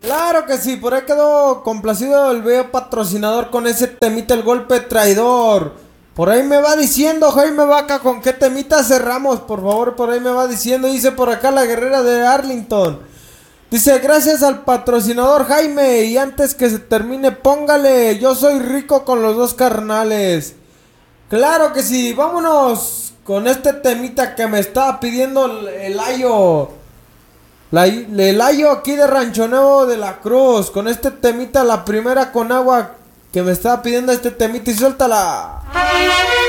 Claro que sí, por ahí quedó complacido el veo patrocinador con ese temita, el golpe traidor. Por ahí me va diciendo Jaime Vaca con qué temita cerramos, por favor, por ahí me va diciendo, dice por acá la guerrera de Arlington. Dice, gracias al patrocinador Jaime, y antes que se termine, póngale, yo soy rico con los dos carnales. Claro que sí, vámonos con este temita que me estaba pidiendo el Ayo. El Ayo aquí de Rancho Nuevo de la Cruz. Con este temita, la primera con agua que me estaba pidiendo este temita y suéltala.